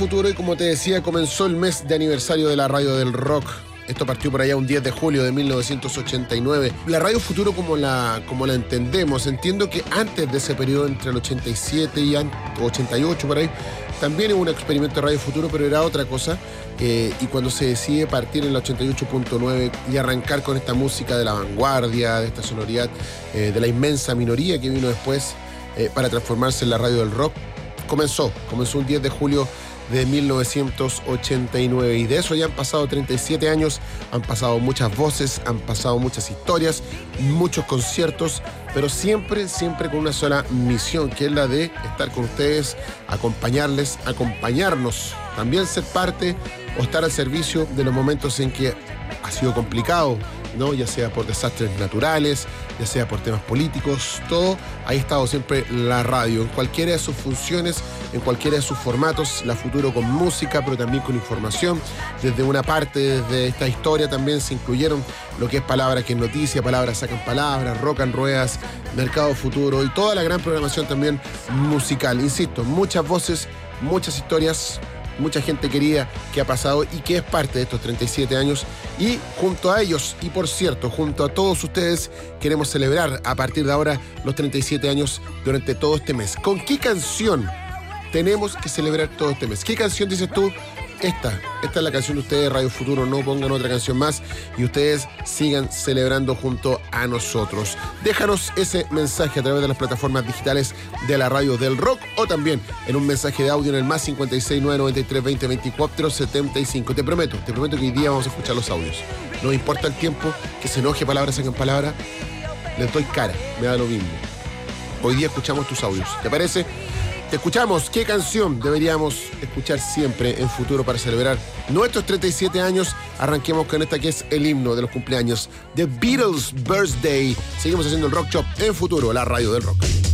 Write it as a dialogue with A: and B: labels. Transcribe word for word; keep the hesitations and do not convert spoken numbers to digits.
A: Futuro, y como te decía, comenzó el mes de aniversario de la Radio del Rock. Esto partió por allá un diez de julio de mil novecientos ochenta y nueve. La Radio Futuro, como la, como la entendemos, entiendo que antes de ese periodo, entre el ochenta y siete y ochenta y ocho por ahí, también hubo un experimento de Radio Futuro, pero era otra cosa. Eh, y cuando se decide partir en el ochenta y ocho punto nueve y arrancar con esta música de la vanguardia, de esta sonoridad, eh, de la inmensa minoría que vino después eh, para transformarse en la Radio del Rock, comenzó. Comenzó un diez de julio de mil novecientos ochenta y nueve, y de eso ya han pasado treinta y siete años, han pasado muchas voces, han pasado muchas historias, muchos conciertos, pero siempre, siempre con una sola misión, que es la de estar con ustedes, acompañarles, acompañarnos, también ser parte o estar al servicio de los momentos en que ha sido complicado, ¿no? Ya sea por desastres naturales, ya sea por temas políticos, todo. Ahí ha estado siempre la radio, en cualquiera de sus funciones, en cualquiera de sus formatos, la Futuro con música, pero también con información. Desde una parte, desde esta historia también se incluyeron lo que es Palabra que es Noticia, Palabras Sacan Palabras, Rock and Ruedas, Mercado Futuro y toda la gran programación también musical. Insisto, muchas voces, muchas historias, mucha gente querida que ha pasado y que es parte de estos treinta y siete años, y junto a ellos, y por cierto, junto a todos ustedes, queremos celebrar a partir de ahora los treinta y siete años durante todo este mes. ¿Con qué canción tenemos que celebrar todo este mes? ¿Qué canción dices tú? Esta, esta es la canción de ustedes, Radio Futuro, no pongan otra canción más y ustedes sigan celebrando junto a nosotros. Déjanos ese mensaje a través de las plataformas digitales de la Radio del Rock, o también en un mensaje de audio en el más cincuenta y seis, novecientos noventa y tres, veinte, veinticuatro, setenta y cinco. Te prometo, te prometo que hoy día vamos a escuchar los audios. No importa el tiempo, que se enoje Palabras Sacan Palabras, les doy cara, me da lo mismo. Hoy día escuchamos tus audios, ¿te parece? Te escuchamos. ¿Qué canción deberíamos escuchar siempre en Futuro para celebrar nuestros treinta y siete años? Arranquemos con esta que es el himno de los cumpleaños, The Beatles' Birthday. Seguimos haciendo el Rock Shop en Futuro, la Radio del Rock.